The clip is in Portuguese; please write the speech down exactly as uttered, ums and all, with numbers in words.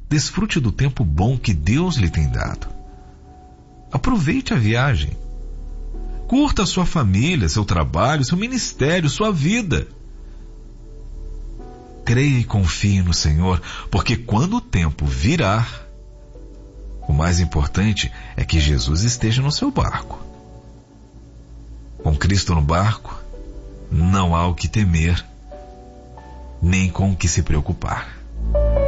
Desfrute do tempo bom que Deus lhe tem dado. Aproveite a viagem. Curta a sua família, seu trabalho, seu ministério, sua vida. Creia e confie no Senhor, porque quando o tempo virar, o mais importante é que Jesus esteja no seu barco. Com Cristo no barco, não há o que temer, nem com o que se preocupar.